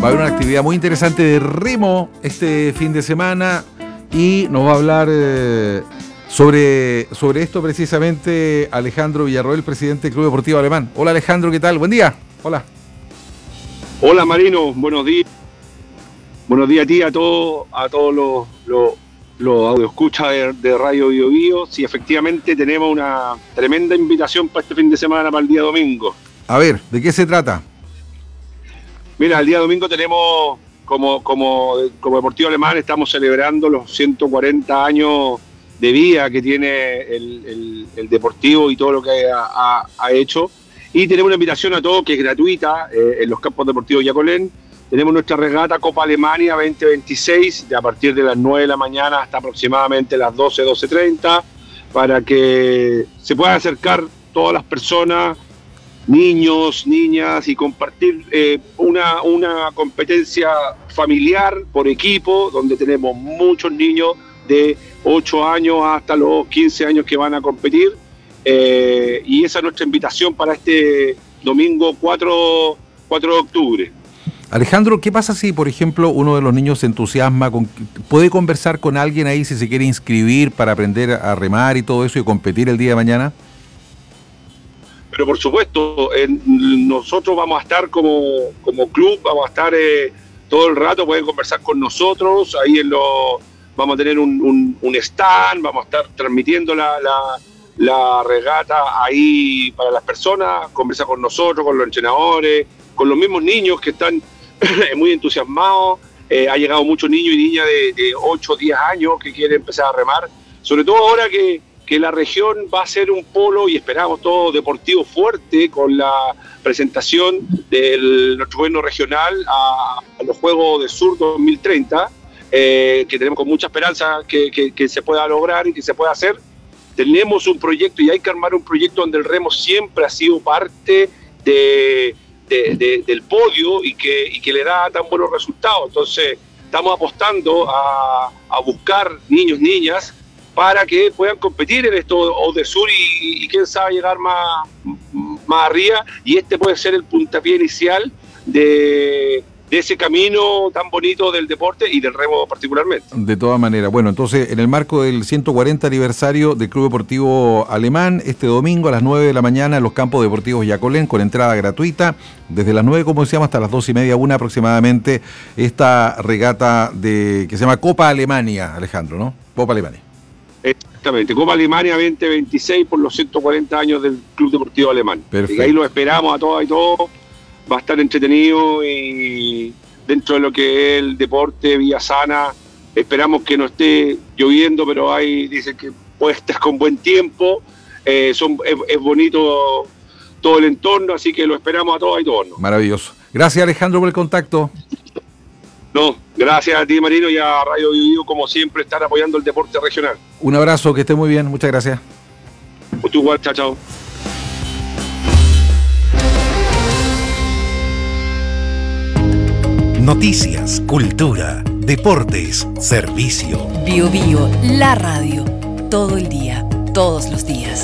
Va a haber una actividad muy interesante de remo este fin de semana y nos va a hablar sobre esto precisamente Alejandro Villarroel, presidente del Club Deportivo Alemán. Hola Alejandro, ¿qué tal? Buen día. Hola. Hola Marino, buenos días. Buenos días a ti, a todos los audioscuchas de Radio Bio Bio. Sí, efectivamente tenemos una tremenda invitación para este fin de semana, para el día domingo. A ver, ¿de qué se trata? Mira, el día domingo tenemos, como Deportivo Alemán, estamos celebrando los 140 años de vida que tiene el Deportivo y todo lo que ha hecho. Y tenemos una invitación a todos que es gratuita en los campos deportivos Yacolén. Tenemos nuestra regata Copa Alemania 2026 a partir de las 9 de la mañana hasta aproximadamente las 12:30 para que se puedan acercar todas las personas, niños, niñas, y compartir una competencia familiar por equipo, donde tenemos muchos niños de 8 años hasta los 15 años que van a competir. Y esa es nuestra invitación para este domingo 4 de octubre. Alejandro, ¿qué pasa si, por ejemplo, uno de los niños se entusiasma, puede conversar con alguien ahí si se quiere inscribir para aprender a remar y todo eso y competir el día de mañana? Pero por supuesto, nosotros vamos a estar como club, vamos a estar todo el rato, pueden conversar con nosotros, ahí vamos a tener un stand, vamos a estar transmitiendo la regata ahí para las personas, conversar con nosotros, con los entrenadores, con los mismos niños que están muy entusiasmados. Ha llegado muchos niños y niñas de 8 o 10 años que quieren empezar a remar, sobre todo ahora que la región va a ser un polo, y esperamos todo deportivo fuerte, con la presentación de nuestro gobierno regional a los Juegos del Sur 2030, que tenemos con mucha esperanza que se pueda lograr y que se pueda hacer. Tenemos un proyecto y hay que armar un proyecto donde el remo siempre ha sido parte del podio y que le da tan buenos resultados. Entonces estamos apostando a buscar niños, niñas, para que puedan competir en esto de sur y quién sabe llegar más arriba, y este puede ser el puntapié inicial de ese camino tan bonito del deporte y del remo particularmente. De todas maneras, bueno, entonces en el marco del 140 aniversario del Club Deportivo Alemán, este domingo a las 9 de la mañana en los campos deportivos Yacolén, con entrada gratuita, desde las 9, como decíamos, hasta las 2:30, 1 aproximadamente, esta regata que se llama Copa Alemania, Alejandro, ¿no? Copa Alemania. Exactamente, Copa Alemania 2026 por los 140 años del Club Deportivo Alemán. Perfecto. Y ahí lo esperamos a todas y todos. Va a estar entretenido y dentro de lo que es el deporte, vía sana. Esperamos que no esté lloviendo, pero dicen que puede estar con buen tiempo. Es bonito todo el entorno, así que lo esperamos a todas y todos, ¿no? Maravilloso. Gracias Alejandro por el contacto. No, gracias a ti Marino y a Radio Bio Bio, como siempre, estar apoyando el deporte regional. Un abrazo, que esté muy bien, muchas gracias. Tú igual, chao, chao. Noticias, cultura, deportes, servicio. Bio Bio, la radio. Todo el día, todos los días.